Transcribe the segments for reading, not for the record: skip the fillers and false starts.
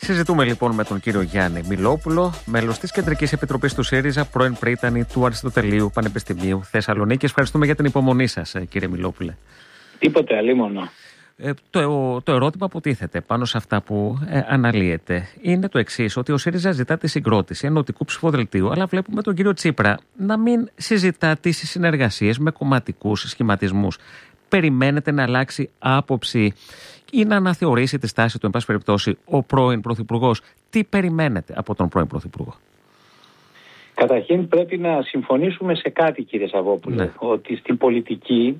Συζητούμε λοιπόν με τον κύριο Γιάννη Μιλόπουλο, μέλος της Κεντρικής Επιτροπής του ΣΥΡΙΖΑ, πρώην πρίτανη του Αριστοτελείου Πανεπιστημίου Θεσσαλονίκης. Ευχαριστούμε για την υπομονή σας, κύριε Μιλόπουλε. Τίποτε, αλίμονο. Το ερώτημα που τίθεται πάνω σε αυτά που αναλύεται είναι το εξής, ότι ο ΣΥΡΙΖΑ ζητά τη συγκρότηση ενωτικού ψηφοδελτίου, αλλά βλέπουμε τον κύριο Τσίπρα να μην συζητά τις συνεργασίες με κομματικούς σχηματισμούς. Περιμένετε να αλλάξει άποψη ή να αναθεωρήσει τη στάση του, εν πάση περιπτώσει, ο πρώην Πρωθυπουργός? Τι περιμένετε από τον πρώην Πρωθυπουργό? Καταρχήν πρέπει να συμφωνήσουμε σε κάτι, κύριε Σαββόπουλε, ναι. Ότι στην πολιτική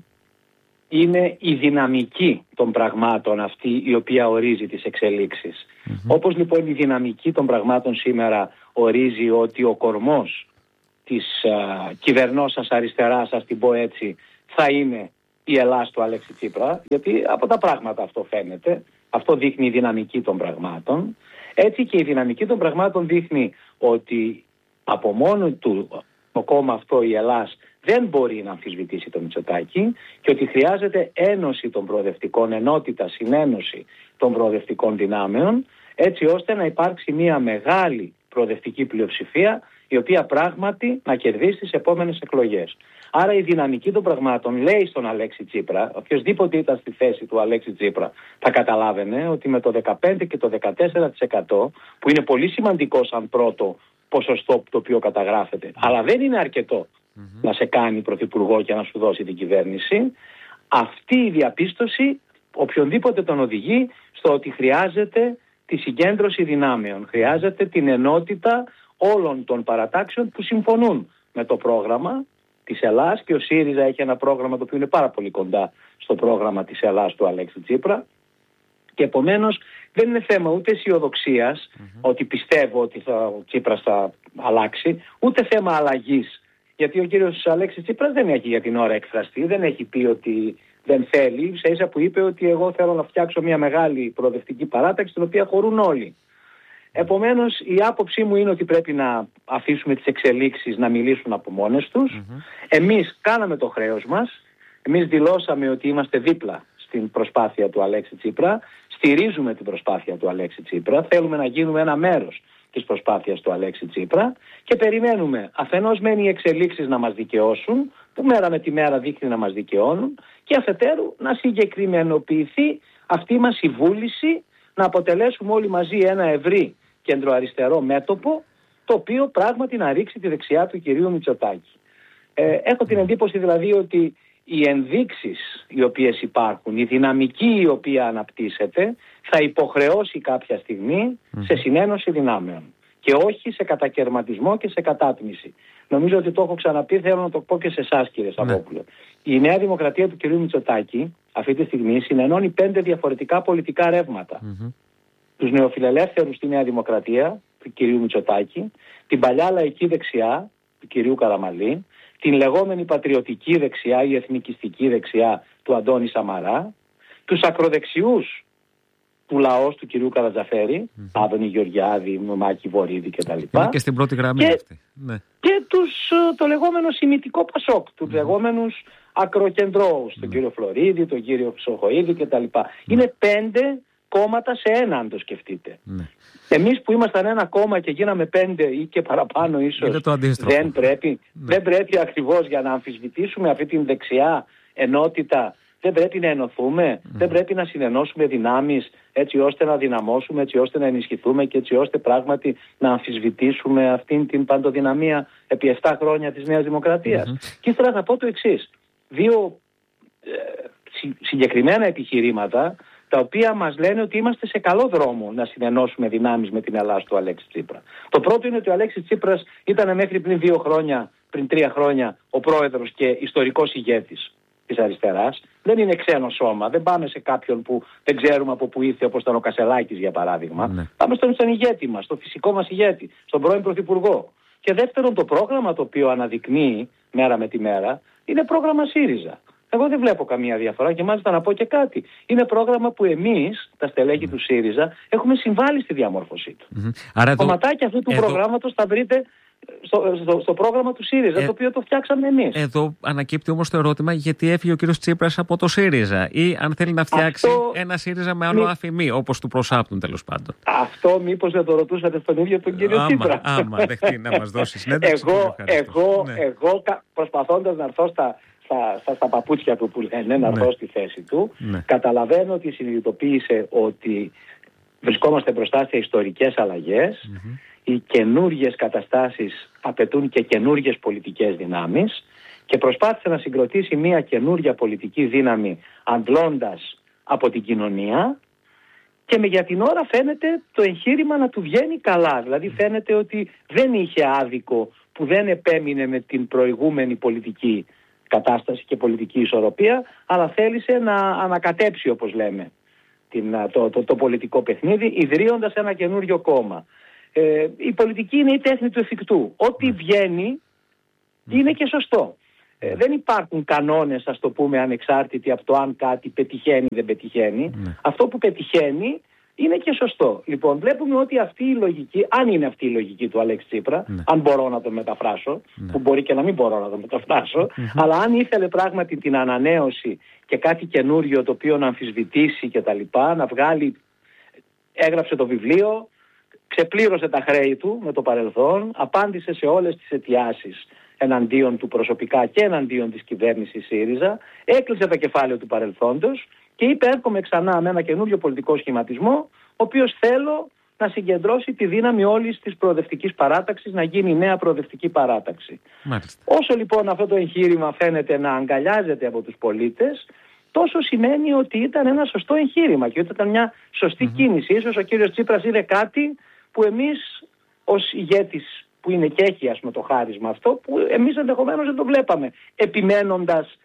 είναι η δυναμική των πραγμάτων αυτή η οποία ορίζει τις εξελίξεις. Όπως λοιπόν η δυναμική των πραγμάτων σήμερα ορίζει ότι ο κορμός της κυβερνώσας αριστεράς, ας την πω έτσι, θα είναι η Ελλάς του Αλέξη Τσίπρα, γιατί από τα πράγματα αυτό φαίνεται, αυτό δείχνει η δυναμική των πραγμάτων. Έτσι και η δυναμική των πραγμάτων δείχνει ότι από μόνο του το κόμμα αυτό, η Ελλάς, δεν μπορεί να αμφισβητήσει το Μητσοτάκη και ότι χρειάζεται ένωση των προοδευτικών, ενότητα, συνένωση των προοδευτικών δυνάμεων, έτσι ώστε να υπάρξει μια μεγάλη προοδευτική πλειοψηφία η οποία πράγματι να κερδίσει τις επόμενες εκλογές. Άρα η δυναμική των πραγμάτων λέει στον Αλέξη Τσίπρα, οποιοσδήποτε ήταν στη θέση του Αλέξη Τσίπρα θα καταλάβαινε ότι με το 15% και το 14% που είναι πολύ σημαντικό σαν πρώτο ποσοστό το οποίο καταγράφεται, αλλά δεν είναι αρκετό να σε κάνει πρωθυπουργό και να σου δώσει την κυβέρνηση, αυτή η διαπίστωση οποιονδήποτε τον οδηγεί στο ότι χρειάζεται τη συγκέντρωση δυνάμεων, χρειάζεται την ενότητα όλων των παρατάξεων που συμφωνούν με το πρόγραμμα της Ελλάς, και ο ΣΥΡΙΖΑ έχει ένα πρόγραμμα το οποίο είναι πάρα πολύ κοντά στο πρόγραμμα της Ελλάς του Αλέξη Τσίπρα, και επομένως δεν είναι θέμα ούτε αισιοδοξίας ότι πιστεύω ότι ο Τσίπρας θα αλλάξει, ούτε θέμα αλλαγής, γιατί ο κύριος Αλέξης Τσίπρας δεν έχει για την ώρα εκφραστεί, δεν έχει πει ότι δεν θέλει, ίσα που είπε ότι εγώ θέλω να φτιάξω μια μεγάλη προοδευτική παράταξη στην οποία χωρούν όλοι. Επομένως η άποψή μου είναι ότι πρέπει να αφήσουμε τις εξελίξεις να μιλήσουν από μόνες τους. Εμείς κάναμε το χρέος μας, εμείς δηλώσαμε ότι είμαστε δίπλα στην προσπάθεια του Αλέξη Τσίπρα, στηρίζουμε την προσπάθεια του Αλέξη Τσίπρα, θέλουμε να γίνουμε ένα μέρος της προσπάθειας του Αλέξη Τσίπρα και περιμένουμε αφενός μεν οι εξελίξεις να μας δικαιώσουν, που μέρα με τη μέρα δείχνει να μας δικαιώνουν, και αφετέρου να συγκεκριμενοποιηθεί αυτή μας η βούληση να αποτελέσουμε όλοι μαζί ένα ευρύ κεντροαριστερό μέτωπο, το οποίο πράγματι να ρίξει τη δεξιά του κυρίου Μητσοτάκη. Έχω την εντύπωση δηλαδή ότι οι ενδείξεις οι οποίες υπάρχουν, η δυναμική η οποία αναπτύσσεται, θα υποχρεώσει κάποια στιγμή σε συνένωση δυνάμεων και όχι σε κατακαιρματισμό και σε κατάτμιση. Νομίζω ότι το έχω ξαναπεί, θέλω να το πω και σε εσάς, κύριε Σαββόπουλο. Η Νέα Δημοκρατία του κυρίου Μητσοτάκη αυτή τη στιγμή συνενώνει 5 διαφορετικά πολιτικά ρεύματα. Τους νεοφιλελεύθερους στη Νέα Δημοκρατία του κυρίου Μητσοτάκη, την παλιά λαϊκή δεξιά του κυρίου Καραμαλή, την λεγόμενη πατριωτική δεξιά ή εθνικιστική δεξιά του Αντώνη Σαμαρά, τους ακροδεξιούς του λαός του κυρίου Καρατζαφέρη, Άδωνη Γεωργιάδη, Μάκη Βορίδη κτλ. Είναι και στην πρώτη γραμμή αυτή. Ναι. Και το λεγόμενο σημιτικό Πασόκ, τους λεγόμενους ακροκεντρώους, τον κύριο Φλωρίδη, τον κύριο Χρυσοχοΐδη κτλ. Είναι 5 κόμματα σε ένα, αν το σκεφτείτε. Εμείς που ήμασταν ένα κόμμα και γίναμε 5 ή και παραπάνω ίσως, δεν πρέπει ακριβώς για να αμφισβητήσουμε αυτή την δεξιά ενότητα, δεν πρέπει να ενωθούμε, δεν πρέπει να συνενώσουμε δυνάμεις έτσι ώστε να δυναμώσουμε, έτσι ώστε να ενισχυθούμε και έτσι ώστε πράγματι να αμφισβητήσουμε αυτήν την παντοδυναμία επί 7 χρόνια της Νέας Δημοκρατίας. Και ήθελα να πω το εξής. 2 συγκεκριμένα επιχειρήματα τα οποία μας λένε ότι είμαστε σε καλό δρόμο να συνενώσουμε δυνάμεις με την Ελλάδα του Αλέξη Τσίπρα. Το πρώτο είναι ότι ο Αλέξης Τσίπρας ήταν μέχρι πριν 2 χρόνια, πριν 3 χρόνια ο πρόεδρος και ιστορικός ηγέτης της αριστεράς. Δεν είναι ξένο σώμα. Δεν πάμε σε κάποιον που δεν ξέρουμε από πού ήρθε, όπως ήταν ο Κασελάκης για παράδειγμα. Πάμε στον ηγέτη μας, στον φυσικό μας ηγέτη, στον πρώην Πρωθυπουργό. Και δεύτερον, το πρόγραμμα το οποίο αναδεικνύει μέρα με τη μέρα είναι πρόγραμμα ΣΥΡΙΖΑ. Εγώ δεν βλέπω καμία διαφορά και μάλιστα να πω και κάτι. Είναι πρόγραμμα που εμείς, τα στελέχη του ΣΥΡΙΖΑ, έχουμε συμβάλει στη διαμόρφωσή του. Κομματάκια αυτού του προγράμματος θα βρείτε στο πρόγραμμα του ΣΥΡΙΖΑ, το οποίο το φτιάξαμε εμείς. Εδώ ανακύπτει όμως το ερώτημα γιατί έφυγε ο κύριος Τσίπρας από το ΣΥΡΙΖΑ ή αν θέλει να φτιάξει ένα ΣΥΡΙΖΑ με άλλο αφημί, όπως του προσάπτουν τέλος πάντων. Αυτό μήπως δεν το ρωτούσατε στον ίδιο τον κύριο Τσίπρα. Άμα δεχτεί να μας δώσει συνέντευξη. Εγώ προσπαθώντας να έρθω στα παπούτσια του που λένε, να έρθω στη θέση του, καταλαβαίνω ότι συνειδητοποίησε ότι βρισκόμαστε μπροστά σε ιστορικές αλλαγές. Οι καινούργιες καταστάσεις απαιτούν και καινούργιες πολιτικές δυνάμεις και προσπάθησε να συγκροτήσει μια καινούργια πολιτική δύναμη αντλώντας από την κοινωνία και για την ώρα φαίνεται το εγχείρημα να του βγαίνει καλά. Δηλαδή φαίνεται ότι δεν είχε άδικο που δεν επέμεινε με την προηγούμενη πολιτική κατάσταση και πολιτική ισορροπία, αλλά θέλησε να ανακατέψει, όπως λέμε, το πολιτικό παιχνίδι, ιδρύοντας ένα καινούριο κόμμα. Η πολιτική είναι η τέχνη του εφικτού. Ό,τι βγαίνει είναι και σωστό. Δεν υπάρχουν κανόνες, ας το πούμε, ανεξάρτητοι από το αν κάτι πετυχαίνει ή δεν πετυχαίνει. Αυτό που πετυχαίνει είναι και σωστό. Λοιπόν, βλέπουμε ότι αυτή η λογική, αν είναι αυτή η λογική του Αλέξη Τσίπρα, αν μπορώ να το μεταφράσω, που μπορεί και να μην μπορώ να το μεταφράσω, αλλά αν ήθελε πράγματι την ανανέωση και κάτι καινούριο το οποίο να αμφισβητήσει και τα λοιπά, να βγάλει, έγραψε το βιβλίο, ξεπλήρωσε τα χρέη του με το παρελθόν, απάντησε σε όλες τις αιτιάσεις εναντίον του προσωπικά και εναντίον της κυβέρνησης ΣΥΡΙΖΑ, έκλεισε το κεφάλαιο του παρελθόντος και είπε: έρχομαι ξανά με ένα καινούριο πολιτικό σχηματισμό, ο οποίος θέλω να συγκεντρώσει τη δύναμη όλης της προοδευτικής παράταξης, να γίνει νέα προοδευτική παράταξη. Μάλιστα. Όσο λοιπόν αυτό το εγχείρημα φαίνεται να αγκαλιάζεται από τους πολίτες, τόσο σημαίνει ότι ήταν ένα σωστό εγχείρημα και ότι ήταν μια σωστή κίνηση. Ίσως ο κύριος Τσίπρας είδε κάτι που εμείς ως ηγέτης που είναι και έχει, ας πούμε, το χάρισμα αυτό, που εμείς ενδεχομένως δεν το βλέπαμε, επιμένοντας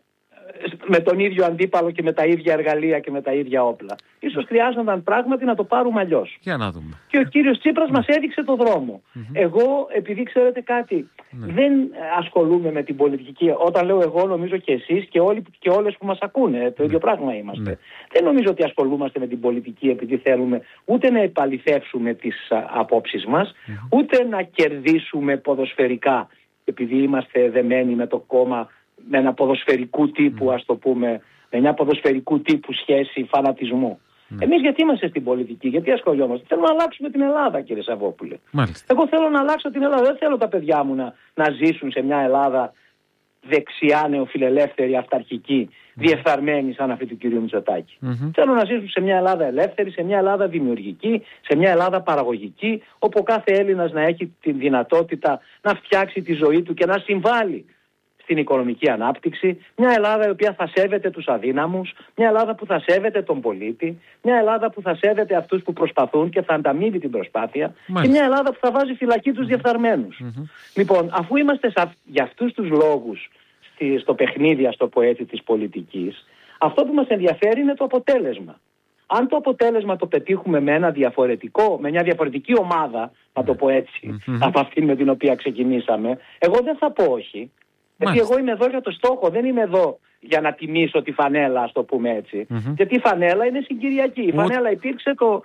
με τον ίδιο αντίπαλο και με τα ίδια εργαλεία και με τα ίδια όπλα. Ίσως χρειάζονταν πράγματι να το πάρουμε αλλιώς. Για να δούμε. Και ο κύριος Τσίπρας μας έδειξε το δρόμο. Εγώ, επειδή ξέρετε κάτι, δεν ασχολούμαι με την πολιτική. Όταν λέω εγώ, νομίζω και εσείς και όλοι και όλες που μας ακούνε. Το ίδιο πράγμα είμαστε. Δεν νομίζω ότι ασχολούμαστε με την πολιτική επειδή θέλουμε ούτε να επαληθεύσουμε τις απόψεις μας, ούτε να κερδίσουμε ποδοσφαιρικά επειδή είμαστε δεμένοι με το κόμμα, με ένα ποδοσφαιρικού τύπου, ας το πούμε, με μια ποδοσφαιρικού τύπου σχέση φανατισμού. Εμείς γιατί είμαστε στην πολιτική, γιατί ασχολιόμαστε? Θέλουμε να αλλάξουμε την Ελλάδα, κύριε Σαββόπουλε. Εγώ θέλω να αλλάξω την Ελλάδα. Δεν θέλω τα παιδιά μου να ζήσουν σε μια Ελλάδα δεξιά, νεοφιλελεύθερη, αυταρχική, διεφθαρμένη σαν αυτή του κυρίου Μητσοτάκη. Θέλω να ζήσουν σε μια Ελλάδα ελεύθερη, σε μια Ελλάδα δημιουργική, σε μια Ελλάδα παραγωγική, όπου ο κάθε Έλληνας να έχει τη δυνατότητα να φτιάξει τη ζωή του και να συμβάλλει στην οικονομική ανάπτυξη, μια Ελλάδα η οποία θα σέβεται τους αδύναμους, μια Ελλάδα που θα σέβεται τον πολίτη, μια Ελλάδα που θα σέβεται αυτούς που προσπαθούν και θα ανταμείβει την προσπάθεια, και μια Ελλάδα που θα βάζει φυλακή τους διεφθαρμένους. Λοιπόν, αφού είμαστε για αυτούς τους λόγους στο παιχνίδι, ας το πω έτσι, της πολιτικής, αυτό που μας ενδιαφέρει είναι το αποτέλεσμα. Αν το αποτέλεσμα το πετύχουμε με μια διαφορετική ομάδα, να το πω έτσι, από αυτή με την οποία ξεκινήσαμε, εγώ δεν θα πω όχι. Γιατί εγώ είμαι εδώ για το στόχο, δεν είμαι εδώ για να τιμήσω τη φανέλα, ας το πούμε έτσι. Γιατί η φανέλα είναι συγκυριακή. Η φανέλα υπήρξε το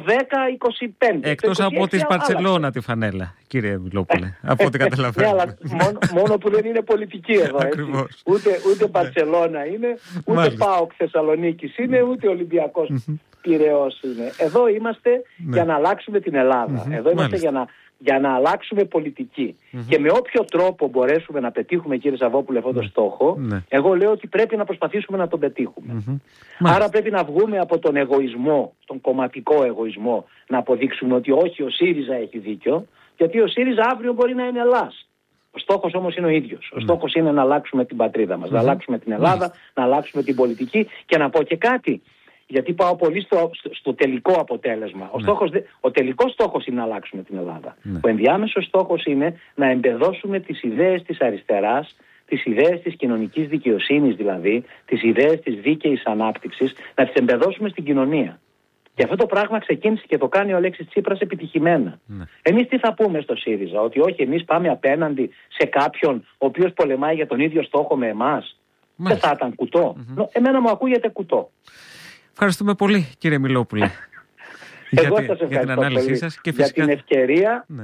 10-25. Εκτός από τη Μπαρσελόνα τη φανέλα, κύριε Μιλόπουλε, από ό,τι καταλαβαίνω. Μόνο που δεν είναι πολιτική εδώ. Ούτε Μπαρσελόνα είναι, ούτε ΠΑΟΚ Θεσσαλονίκης είναι, ούτε Ολυμπιακός Πειραιώς είναι. Εδώ είμαστε για να αλλάξουμε την Ελλάδα. Εδώ είμαστε για να αλλάξουμε πολιτική. Και με όποιο τρόπο μπορέσουμε να πετύχουμε, κύριε Σαββόπουλε, αυτόν τον στόχο, εγώ λέω ότι πρέπει να προσπαθήσουμε να τον πετύχουμε. Άρα πρέπει να βγούμε από τον εγωισμό, τον κομματικό εγωισμό, να αποδείξουμε ότι όχι, ο ΣΥΡΙΖΑ έχει δίκιο, γιατί ο ΣΥΡΙΖΑ αύριο μπορεί να είναι Ελλάς. Ο στόχος όμως είναι ο ίδιος. Ο στόχος είναι να αλλάξουμε την πατρίδα μας, να αλλάξουμε την Ελλάδα, να αλλάξουμε την πολιτική. Και να πω και κάτι, γιατί πάω πολύ στο τελικό αποτέλεσμα. Ο τελικός στόχος είναι να αλλάξουμε την Ελλάδα. Ο ενδιάμεσος στόχος είναι να εμπεδώσουμε τις ιδέες της αριστεράς, τις ιδέες της κοινωνικής δικαιοσύνης δηλαδή, τις ιδέες της δίκαιης ανάπτυξης, να τις εμπεδώσουμε στην κοινωνία. Και αυτό το πράγμα ξεκίνησε και το κάνει ο Αλέξης Τσίπρας επιτυχημένα. Εμείς τι θα πούμε στο ΣΥΡΙΖΑ? Ότι όχι, εμείς πάμε απέναντι σε κάποιον ο οποίος πολεμάει για τον ίδιο στόχο με εμάς? Δεν θα ήταν κουτό? Εμένα μου ακούγεται κουτό. Ευχαριστούμε πολύ, κύριε Μιλόπουλε, Εγώ σας ευχαριστώ πολύ για την ανάλυση σας και φυσικά για την ευκαιρία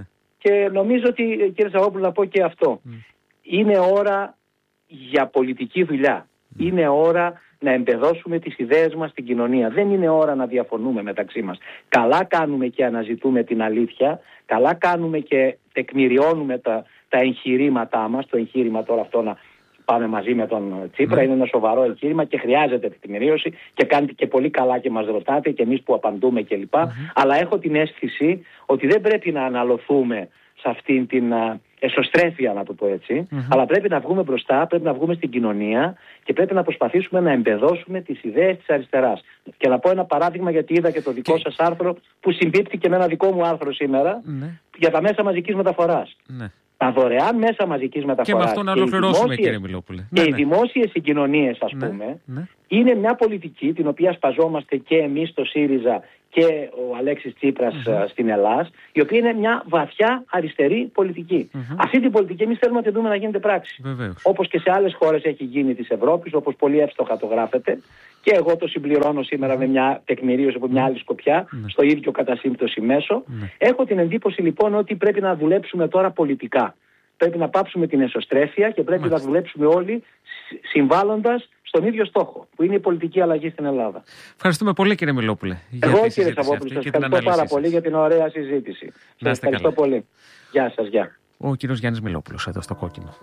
Και νομίζω ότι, κύριε Σαββόπουλο, να πω και αυτό. Είναι ώρα για πολιτική δουλειά. Είναι ώρα να εμπεδώσουμε τις ιδέες μας στην κοινωνία. Δεν είναι ώρα να διαφωνούμε μεταξύ μας. Καλά κάνουμε και αναζητούμε την αλήθεια. Καλά κάνουμε και τεκμηριώνουμε τα εγχειρήματά μας. Το εγχείρημα τώρα αυτό να πάμε μαζί με τον Τσίπρα είναι ένα σοβαρό εγχείρημα και χρειάζεται τεκμηρίωση και κάνετε και πολύ καλά και μας ρωτάτε και εμείς που απαντούμε κλπ. Αλλά έχω την αίσθηση ότι δεν πρέπει να αναλωθούμε σε αυτήν την εσωστρέφεια, να το πω έτσι, αλλά πρέπει να βγούμε μπροστά, πρέπει να βγούμε στην κοινωνία και πρέπει να προσπαθήσουμε να εμπεδώσουμε τις ιδέες της αριστεράς. Και να πω ένα παράδειγμα, γιατί είδα και το δικό σας άρθρο που συμπίπτει και με ένα δικό μου άρθρο σήμερα για τα μέσα μαζικής μεταφοράς. Τα δωρεάν μέσα μαζικής μεταφοράς και με αυτό να ολοκληρώσουμε, κύριε Μιλόπουλε. Και οι δημόσιες συγκοινωνίες, ας πούμε, είναι μια πολιτική την οποία σπαζόμαστε και εμείς στο ΣΥΡΙΖΑ και ο Αλέξης Τσίπρας στην Ελλάδα, η οποία είναι μια βαθιά αριστερή πολιτική. Αυτή την πολιτική εμείς θέλουμε να την δούμε να γίνεται πράξη. Όπως και σε άλλες χώρες έχει γίνει της Ευρώπης, όπως πολύ εύστοχα το γράφετε, και εγώ το συμπληρώνω σήμερα με μια τεκμηρίωση από μια άλλη σκοπιά, στο ίδιο κατά σύμπτωση μέσο. Έχω την εντύπωση λοιπόν ότι πρέπει να δουλέψουμε τώρα πολιτικά. Πρέπει να πάψουμε την εσωστρέφεια και πρέπει να δουλέψουμε όλοι συμβάλλοντας στον ίδιο στόχο, που είναι η πολιτική αλλαγή στην Ελλάδα. Ευχαριστούμε πολύ, κύριε Μιλόπουλε. Εγώ, κύριε Σαββόπουλο, σας ευχαριστώ πάρα πολύ για την ωραία συζήτηση. Σας ευχαριστώ πολύ. Γεια σας, γεια. Ο κύριος Γιάννης Μιλόπουλος, εδώ στο Κόκκινο.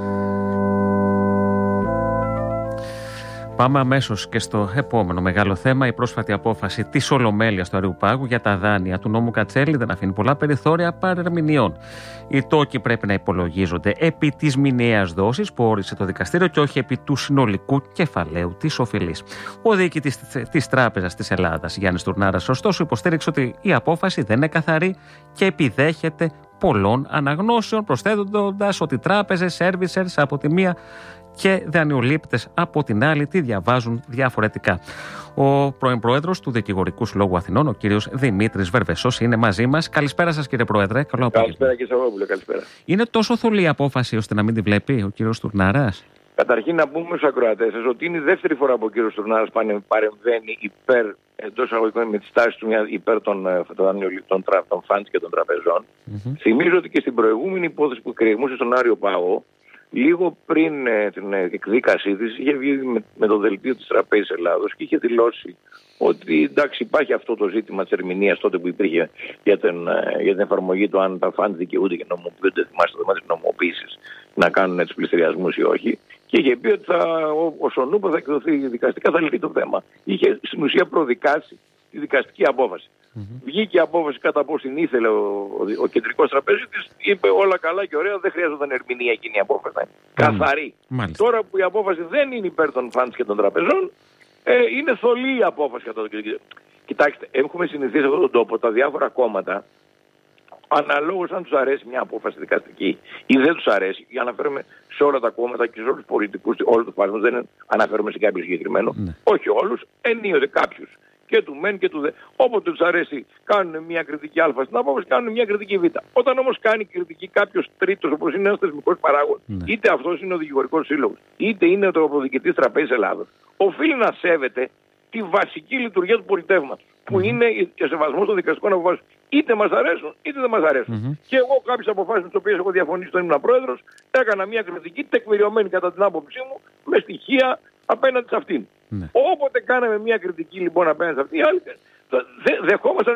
Πάμε αμέσως και στο επόμενο μεγάλο θέμα. Η πρόσφατη απόφαση της Ολομέλειας του Αριουπάγου για τα δάνεια του νόμου Κατσέλη δεν αφήνει πολλά περιθώρια παρερμηνιών. Οι τόκοι πρέπει να υπολογίζονται επί της μηνιαίας δόσης που όρισε το δικαστήριο και όχι επί του συνολικού κεφαλαίου της οφειλής. Ο διοικητής της Τράπεζας της Ελλάδας, Γιάννης Τουρνάρας, ωστόσο, υποστήριξε ότι η απόφαση δεν είναι καθαρή και επιδέχεται πολλών αναγνώσεων, προσθέτοντας ότι τράπεζες, servicers από τη μία και δανειολήπτες από την άλλη τη διαβάζουν διαφορετικά. Ο πρώην πρόεδρος του Δικηγορικού Συλλόγου Αθηνών, ο κύριος Δημήτρης Βερβεσός, είναι μαζί μας. Καλησπέρα σας, κύριε Πρόεδρε. Καλό απόγευμα. Καλησπέρα, κύριε Σαββόπουλε. Καλησπέρα. Είναι τόσο θολή η απόφαση ώστε να μην τη βλέπει ο κύριος Τουρνάρας? Καταρχήν να πούμε στους ακροατές σας ότι είναι η δεύτερη φορά που ο κύριος Τουρνάρας παρεμβαίνει υπέρ, εντός εισαγωγικών, με τη στάση του υπέρ των funds και των τραπεζών. Θυμίζω ότι και στην προηγούμενη υπόθεση που κρεμούσε στον Άριο Πάγο, λίγο πριν την εκδίκασή της, είχε βγει με το δελτίο της Τραπέζης Ελλάδος και είχε δηλώσει ότι εντάξει, υπάρχει αυτό το ζήτημα της ερμηνείας τότε που υπήρχε για την εφαρμογή του αν τα φαντ δικαιούνται και νομοποιούνται, θυμάστε το θέμα της νομοποίησης, να κάνουν τους πληστηριασμούς ή όχι. Και είχε πει ότι όσον ούπο θα εκδοθεί δικαστικά θα λυθεί το θέμα. Είχε στην ουσία προδικάσει τη δικαστική απόφαση. Βγήκε η απόφαση κατά πώς την ήθελε ο κεντρικός τραπεζίτης, είπε όλα καλά και ωραία, δεν χρειάζονταν ερμηνεία εκείνη η απόφαση. Καθαρή. Τώρα που η απόφαση δεν είναι υπέρ των funds και των τραπεζών, είναι θολή η απόφαση κατά τον κεντρικό. Κοιτάξτε, έχουμε συνηθίσει σε αυτόν τον τόπο τα διάφορα κόμματα, αναλόγως αν τους αρέσει μια απόφαση δικαστική ή δεν τους αρέσει, για να αναφέρουμε σε όλα τα κόμματα και σε όλους τους πολιτικούς, όλο το κόσμο, δεν αναφέρουμε σε κάποιο συγκεκριμένο, όχι όλους, ενίοτε κάποιους. Και του μεν και του δε. Όποτε τους αρέσει κάνουν μια κριτική α στην απόφαση, κάνουν μια κριτική β. Όταν όμως κάνει κριτική κάποιος τρίτος, όπως είναι ένας θεσμικός παράγων, είτε αυτός είναι ο Δικηγορικός Σύλλογος, είτε είναι ο Διοικητής Τραπέζης Ελλάδος, οφείλει να σέβεται τη βασική λειτουργία του πολιτεύματος, που είναι ο σεβασμός των δικαστικών αποφάσεων. Είτε μας αρέσουν, είτε δεν μας αρέσουν. Και εγώ κάποιες αποφάσεις με τις οποίες έχω διαφωνήσει όταν ήμουν πρόεδρος, έκανα μια κριτική τεκμηριωμένη κατά την άποψή μου, με στοιχεία απέναντι σε αυτήν. Όποτε κάναμε μια κριτική λοιπόν απέναντι σε αυτήν, δεχόμασταν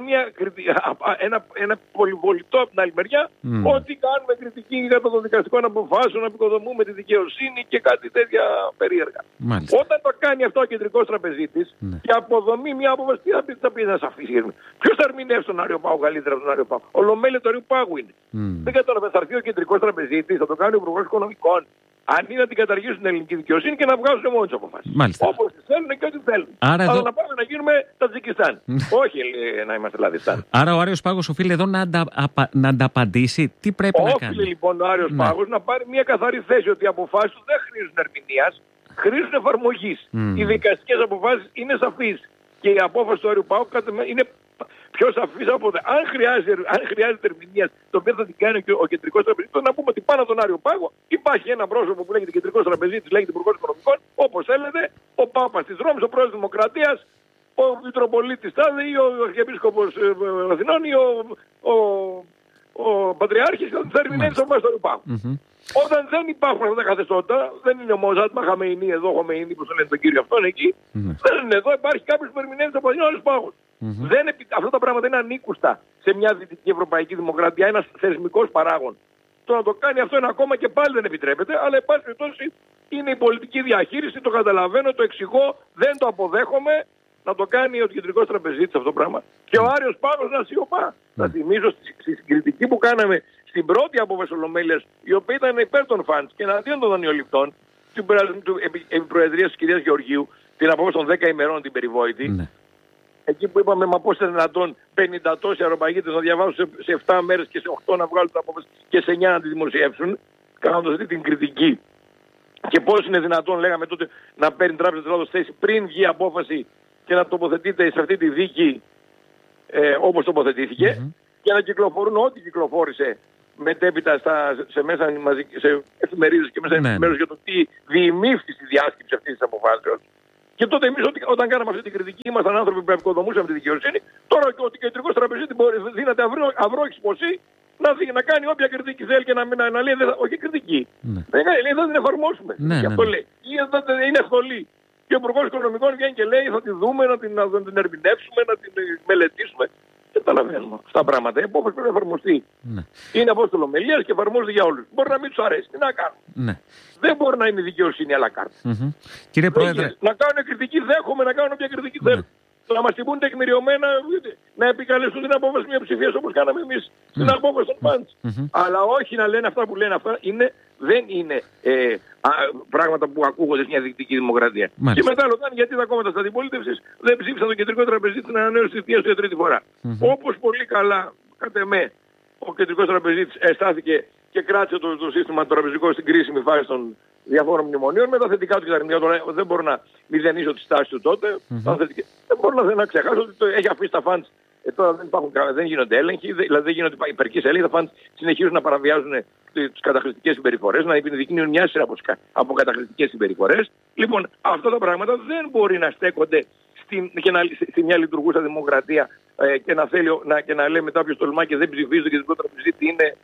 ένα πολυβολητό από την άλλη μεριά, ότι κάνουμε κριτική για των δικαστικών αποφάσεων, να επικοδομούμε τη δικαιοσύνη και κάτι τέτοια περίεργα. Όταν το κάνει αυτό ο κεντρικός τραπεζίτης και αποδομεί μια απόφαση, τι θα πει να σε αφήσει? Ποιος θα ερμηνεύσει τον Άριο Πάγο καλύτερα από τον Άριο Πάγο? Ολομέλεια του Άριου Πάγου είναι. Δεν κατάλαβε, θα έρθει ο κεντρικός τραπεζίτης, θα το κάνει ο Υπουργός Οικονομικών, αν είναι να την καταργήσουν την ελληνική δικαιοσύνη και να βγάζουν μόνοι τις αποφάσεις. Όπως τις θέλουν και ό,τι θέλουν. Αλλά να πάμε να γίνουμε Τατζικιστάν. Όχι να είμαστε Λαδιστάν. Άρα ο Άριος Πάγος οφείλει εδώ να ανταπαντήσει. Τι πρέπει να κάνει? Όφιλε λοιπόν ο Άριος Πάγος να πάρει μια καθαρή θέση ότι οι αποφάσεις του δεν χρήζουν ερμηνείας, χρήζουν εφαρμογής. Οι δικαστικές αποφάσεις είναι σαφείς. Και η απόφαση του Άριου Πάγου είναι πιο σαφής από το. Αν χρειάζεται ερμηνεία, το οποίο θα την κάνει και ο κεντρικός τραπεζίτης, να πούμε ότι πάνω από τον Άριο Πάγο υπάρχει ένα πρόσωπο που λέγεται κεντρικός τραπεζίτης, λέγεται Υπουργός Οικονομικών, όπως θέλετε, ο Πάπας της Ρώμης, ο Πρόεδρος Δημοκρατίας, ο Μητροπολίτης Τάδε ή ο Αρχιεπίσκοπος Αθηνών ή ο Πατριάρχης και θα ερμηνεύσει το μέσο υπάρχουν. Όταν δεν υπάρχουν αυτά τα καθεστώτα, δεν είναι ο Μοζάτ Μαχαμεϊνή εδώ, Χομεϊνή, που το λένε τον κύριο αυτόν εκεί. Δεν είναι εδώ, υπάρχει κάποιος που ερμηνεύει το παλιό άλλους πάγους. Αυτά τα πράγματα είναι ανήκουστα σε μια δυτική ευρωπαϊκή δημοκρατία, ένας θεσμικός παράγων. Το να το κάνει αυτό ένα ακόμα και πάλι δεν επιτρέπεται, αλλά εν πάση περιπτώσει είναι η πολιτική διαχείριση, το καταλαβαίνω, το εξηγώ, δεν το αποδέχομαι. Να το κάνει ο Κεντρικός Τραπεζίτης αυτό το πράγμα. Και ο Άριος Πάγος να σιωπά. Θα θυμίζω στη συγκριτική που κάναμε στην πρώτη απόφαση Ολομέλειας, η οποία ήταν υπέρ των φαντς και εναντίον των δανειοληπτών, την προεδρία της κυρίας Γεωργίου, την απόφαση των 10 ημερών την περιβόητη. Εκεί που είπαμε, μα πώς είναι δυνατόν 50 τόσοι αεροπαγίτες να διαβάσουν σε 7 μέρες και σε 8 να βγάλουν την απόφαση και σε 9 να τη δημοσιεύσουν, κάνοντας αυτή την κριτική. Και πώς είναι δυνατόν, λέγαμε τότε, να παίρνει η Τράπεζα της Ελλάδος θέση πριν βγει η απόφαση και να τοποθετείται σε αυτή τη δίκη όπως τοποθετήθηκε και να κυκλοφορούν ό,τι κυκλοφόρησε μετέπειτα σε εφημερίδες και μέσα ενημέρωση για το τι διημήφθη στη διάσκεψη αυτής της αποφάσεως. Και τότε εμείς όταν κάναμε αυτή την κριτική ήμασταν άνθρωποι που ευκοδομούσαμε τη δικαιοσύνη. Τώρα ο Κεντρικός Τραπεζίτης δίνεται αυρόχης ποσή να κάνει όποια κριτική θέλει και να λέει όχι κριτική. Δεν θα την εφαρμόσουμε. Γι' αυτό λέει. Είναι ευθολή. Και ο Υπουργός Οικονομικών βγαίνει και λέει θα τη δούμε, να την ερμηνεύσουμε, να την μελετήσουμε. Δεν καταλαβαίνουμε αυτά τα πράγματα. Η απόφαση πρέπει να εφαρμοστεί. Είναι απόστολο Ολομελίας και εφαρμόζεται για όλους. Μπορεί να μην τους αρέσει. Τι να κάνουν. Δεν μπορεί να είναι δικαιοσύνη à la carte. Κύριε Πρόεδρε. Να κάνουν κριτική, δέχομαι να κάνουν όποια κριτική θέλουν. Να μας την πούν τεκμηριωμένα, να επικαλεστούν την απόφαση μειοψηφίας όπως κάναμε εμείς στην απόφαση των πάντων. Αλλά όχι να λένε αυτά που λένε αυτά, δεν είναι πράγματα που ακούγονται σε μια δυτική δημοκρατία. Και μετά ρωτάνε γιατί τα κόμματα της αντιπολίτευσης δεν ψήφισαν τον Κεντρικό Τραπεζίτη στην ανανέωση της θητείας του για τρίτη φορά. Όπως πολύ καλά, κατ' εμέ, ο Κεντρικός Τραπεζίτης αισθάθηκε και κράτησε το σύστημα τραπεζικό στην κρίσιμη φάση των διαφόρων μνημονίων με τα θετικά του και τα αρνητικά του. Δεν μπορώ να μηδενίσω τη στάση του τότε. Δεν μπορώ να ξεχάσω ότι το έχει αφήσει τα φαντς. Τώρα δεν γίνονται έλεγχοι, δηλαδή δεν γίνονται υπερκείς έλεγχοι. Τα φαντς συνεχίζουν να παραβιάζουν τις καταχρηστικές συμπεριφορές, να επιδεικνύουν μια σειρά από καταχρηστικές συμπεριφορές. Λοιπόν, αυτά τα πράγματα δεν μπορεί να στέκονται στη μια λειτουργούσα δημοκρατία και να λέει μετά όποιος τολμά και δεν ψηφίζει το Κεντρικό Τραπεζίτη είναι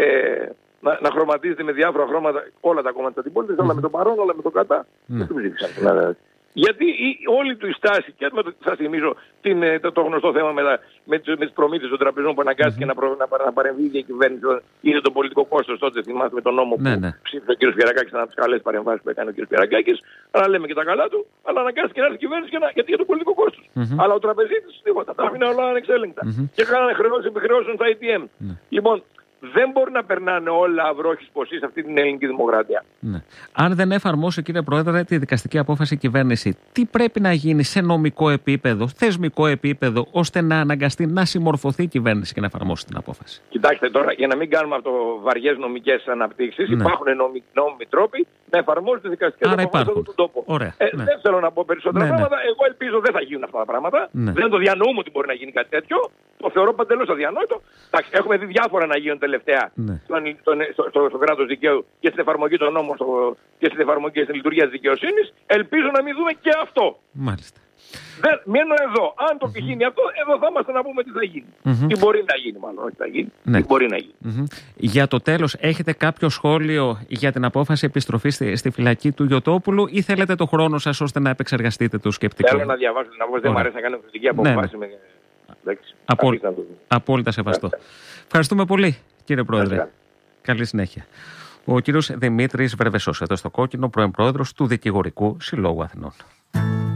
να χρωματίζεται με διάφορα χρώματα όλα τα κόμματα της αντιπολίτευσης, όλα με το παρόν, όλα με το κατά. Δεν το ψήφισαν. Γιατί όλη του η στάση, και θα θυμίζω το γνωστό θέμα με τις προμήθειες των τραπεζών που αναγκάστηκε να παρεμβεί η κυβέρνηση, είναι το πολιτικό κόστος τότε, θυμάστε με τον νόμο που ψήφισε ο κ. Πιερακάκης, ένα από τις καλές παρεμβάσεις που έκανε ο κ. Πιερακάκης, αλλά λέμε και τα καλά του, αλλά αναγκάστηκε να έρθει η κυβέρνηση γιατί για το πολιτικό κόστος. Αλλά ο τραπεζίτης τίποτα, τα άφηνε όλα ανεξέλεγκτα. Και κάνανε επιχρεώσεις στα ATM. Λοιπόν, δεν μπορεί να περνάνε όλα αυρόχης ποσή σε αυτή την ελληνική δημοκρατία. Αν δεν εφαρμόσει, κύριε Πρόεδρε, τη δικαστική απόφαση η κυβέρνηση, τι πρέπει να γίνει σε νομικό επίπεδο, θεσμικό επίπεδο, ώστε να αναγκαστεί να συμμορφωθεί η κυβέρνηση και να εφαρμόσει την απόφαση? Κοιτάξτε τώρα, για να μην κάνουμε αυτό βαριές νομικές αναπτύξεις, υπάρχουν νόμιμοι τρόποι να εφαρμόζουν τις δικαστικές αποφάσεις στον τόπο. Δεν θέλω να πω περισσότερα πράγματα. Εγώ ελπίζω δεν θα γίνουν αυτά τα πράγματα. Δεν το διανοούμε ότι μπορεί να γίνει κάτι τέτοιο. Το θεωρώ παντελώς αδιανόητο. Έχουμε δει διάφορα να γίνουν τελευταία στο κράτος δικαίου και στην εφαρμογή των νόμων και στην εφαρμογή και στην λειτουργία της δικαιοσύνης. Ελπίζω να μην δούμε και αυτό. Μάλιστα. Μένω εδώ. Αν το γίνει αυτό, εδώ θα είμαστε να πούμε τι θα γίνει. Τι μπορεί να γίνει, μάλλον. Όχι θα γίνει. Τι μπορεί να γίνει. Για το τέλος, έχετε κάποιο σχόλιο για την απόφαση επιστροφής στη φυλακή του Γιωτόπουλου ή θέλετε το χρόνο σας ώστε να επεξεργαστείτε το σκεπτικό? Θέλω να διαβάσω την απόφαση. Δεν μου αρέσει να κάνω κριτική απόφαση. Απόλυτα σεβαστό. Ευχαριστούμε πολύ, κύριε Πρόεδρε. Καλή συνέχεια. Ο κύριος Δημήτρης Βρεβεσός, εδώ στο Κόκκινο, πρώην πρόεδρος του Δικηγορικού Συλλόγου Αθηνών.